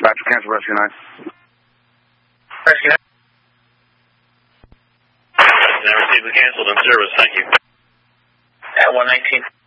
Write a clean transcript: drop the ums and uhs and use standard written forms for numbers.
Dispatcher, cancel Rescue 9. Rescue 9. Now received and canceled in service, thank you. At 119.